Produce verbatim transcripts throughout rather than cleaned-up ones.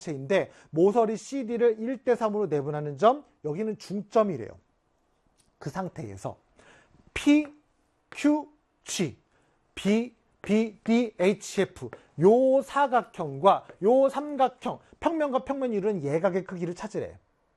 인데 모서리 씨디를 일 대 삼으로 내분하는 점, 여기는 중점이래요. 그 상태에서 P, Q, G, B, B, D, H, F 요 사각형과 요 삼각형, 평면과 평면이 이루는 예각의 크기를 찾으래.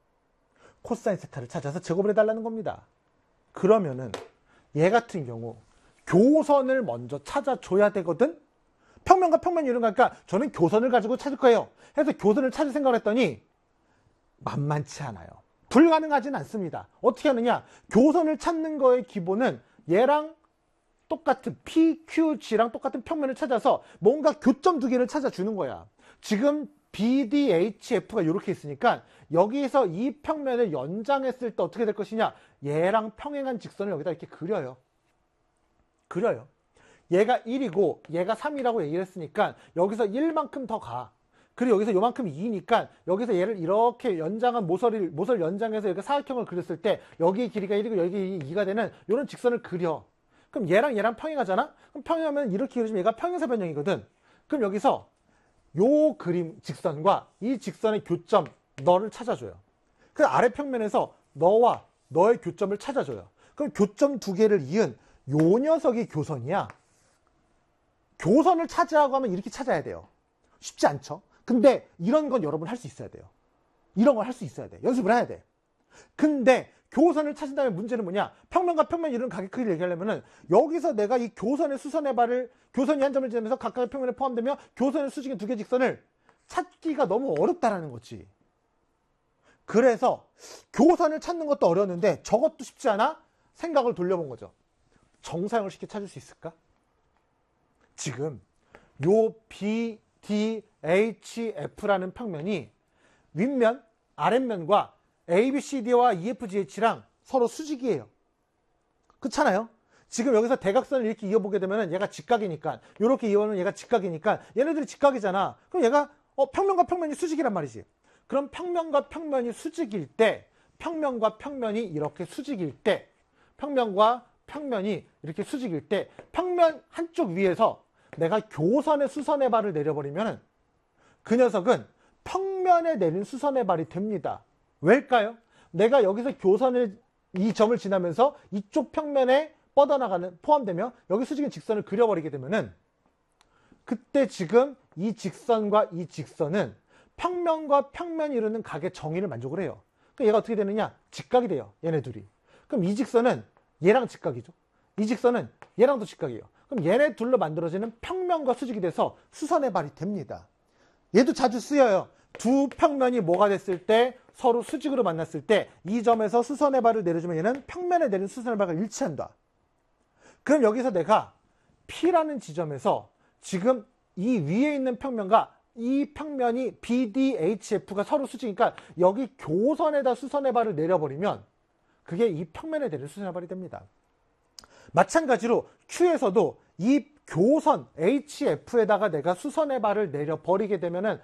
코사인 세타를 찾아서 제곱을 해달라는 겁니다. 그러면은 얘 같은 경우 교선을 먼저 찾아줘야 되거든. 평면과 평면이 이루는 거니까 저는 교선을 가지고 찾을 거예요. 해서 교선을 찾을 생각을 했더니 만만치 않아요. 불가능하진 않습니다. 어떻게 하느냐? 교선을 찾는 거의 기본은 얘랑 똑같은 P, Q, G랑 똑같은 평면을 찾아서 뭔가 교점 두 개를 찾아주는 거야. 지금 B, D, H, F가 이렇게 있으니까 여기서 이 평면을 연장했을 때 어떻게 될 것이냐? 얘랑 평행한 직선을 여기다 이렇게 그려요. 그려요. 얘가 일이고 얘가 삼이라고 얘기를 했으니까 여기서 일만큼 더 가. 그리고 여기서 요만큼 이니까 여기서 얘를 이렇게 연장한 모서리를, 모서리 연장해서 여기 사각형을 그렸을 때 여기 길이가 일이고 여기 이가 되는 이런 직선을 그려. 그럼 얘랑 얘랑 평행하잖아? 그럼 평행하면 이렇게 그려주면 얘가 평행사 변형이거든. 그럼 여기서 요 그림 직선과 이 직선의 교점 너를 찾아줘요. 그 아래 평면에서 너와 너의 교점을 찾아줘요. 그럼 교점 두 개를 이은 요 녀석이 교선이야. 교선을 찾으라고 하면 이렇게 찾아야 돼요. 쉽지 않죠? 근데 이런 건 여러분 할 수 있어야 돼요. 이런 걸 할 수 있어야 돼. 연습을 해야 돼. 근데 교선을 찾은다면 문제는 뭐냐? 평면과 평면 이루는 각의 크기를 얘기하려면은 여기서 내가 이 교선의 수선의 발을 교선이 한 점을 지나면서 각각의 평면에 포함되며 교선의 수직인 두 개 직선을 찾기가 너무 어렵다라는 거지. 그래서 교선을 찾는 것도 어려웠는데 저것도 쉽지 않아? 생각을 돌려본 거죠. 정사형을 쉽게 찾을 수 있을까? 지금 요 B, D, H, F라는 평면이 윗면, 아랫면과 A, B, C, D와 E, F, G, H랑 서로 수직이에요. 그렇잖아요? 지금 여기서 대각선을 이렇게 이어보게 되면 얘가 직각이니까, 이렇게 이어보면 얘가 직각이니까 얘네들이 직각이잖아. 그럼 얘가 어, 평면과 평면이 수직이란 말이지. 그럼 평면과 평면이 수직일 때, 평면과 평면이 이렇게 수직일 때, 평면과 평면이 이렇게 수직일 때 평면 한쪽 위에서 내가 교선의 수선의 발을 내려버리면 그 녀석은 평면에 내린 수선의 발이 됩니다. 왜일까요? 내가 여기서 교선을 이 점을 지나면서 이쪽 평면에 뻗어나가는 포함되며 여기 수직인 직선을 그려버리게 되면은 그때 지금 이 직선과 이 직선은 평면과 평면이 이루는 각의 정의를 만족을 해요. 그러니까 얘가 어떻게 되느냐? 직각이 돼요. 얘네 둘이. 그럼 이 직선은 얘랑 직각이죠. 이 직선은 얘랑도 직각이에요. 그럼 얘네 둘로 만들어지는 평면과 수직이 돼서 수선의 발이 됩니다. 얘도 자주 쓰여요. 두 평면이 뭐가 됐을 때 서로 수직으로 만났을 때 이 점에서 수선의 발을 내려주면 얘는 평면에 내린 수선의 발과 일치한다. 그럼 여기서 내가 P라는 지점에서 지금 이 위에 있는 평면과 이 평면이 B, D, H, F가 서로 수직이니까 여기 교선에다 수선의 발을 내려버리면 그게 이 평면에 내린 수선의 발이 됩니다. 마찬가지로 Q에서도 이 교선 H, F에다가 내가 수선의 발을 내려버리게 되면은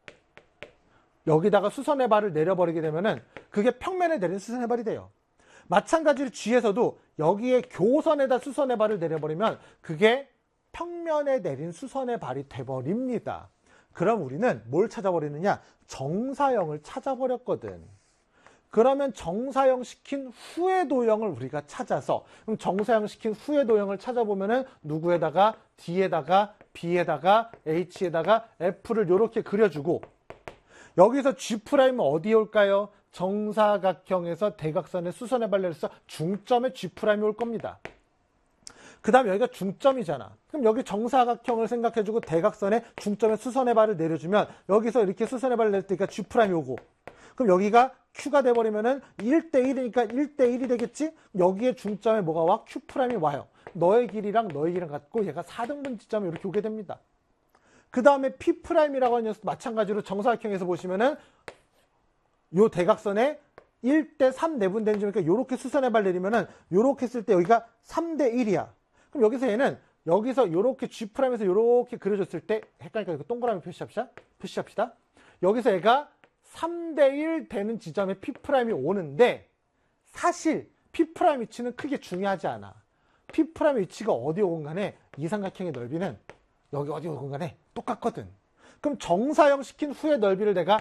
여기다가 수선의 발을 내려버리게 되면은 그게 평면에 내린 수선의 발이 돼요. 마찬가지로 G에서도 여기에 교선에다 수선의 발을 내려버리면 그게 평면에 내린 수선의 발이 돼버립니다. 그럼 우리는 뭘 찾아버리느냐? 정사형을 찾아버렸거든. 그러면 정사형 시킨 후의 도형을 우리가 찾아서, 그럼 정사형 시킨 후의 도형을 찾아보면은 누구에다가 D에다가 B에다가 H에다가 F를 이렇게 그려주고, 여기서 G'은 어디에 올까요? 정사각형에서 대각선의 수선의 발레에서 중점에 G'이 올 겁니다. 그 다음에 여기가 중점이잖아. 그럼 여기 정사각형을 생각해주고 대각선에 중점에 수선의 발을 내려주면 여기서 이렇게 수선의 발을 낼 때니까 G'이 오고, 그럼 여기가 Q가 돼버리면은 일 대 일이니까 일 대 일이 되겠지? 여기에 중점에 뭐가 와? Q'이 와요. 너의 길이랑 너의 길이랑 같고 얘가 사 등분 지점에 이렇게 오게 됩니다. 그 다음에 P'이라고 하는 녀석도 마찬가지로 정사각형에서 보시면은 요 대각선에 일 대 삼 내분되는 점이니까 요렇게 수선의 발 내리면은 요렇게 했을 때 여기가 삼 대 일이야. 그럼 여기서 얘는 여기서 요렇게 G'에서 요렇게 그려줬을 때 헷갈리니까 이거 동그라미 표시합시다. 표시합시다. 여기서 얘가 삼 대 일 되는 지점에 P'이 오는데 사실 P' 위치는 크게 중요하지 않아. P' 위치가 어디 오건 간에 이 삼각형의 넓이는 여기 어디 오건 간에 똑같거든. 그럼 정사형 시킨 후의 넓이를 내가